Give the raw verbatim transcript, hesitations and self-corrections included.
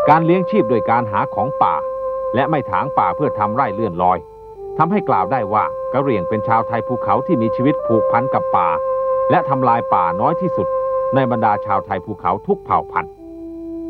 การเลี้ยงชีพโดยการหาของป่าและไม่ถางป่าเพื่อทำไร่เลื่อนลอยทำให้กล่าวได้ว่ากะเหรี่ยงเป็นชาวไทยภูเขาที่มีชีวิตผูกพันกับป่าและทำลายป่าน้อยที่สุดในบรรดาชาวไทยภูเขาทุกเผ่าพันธุ์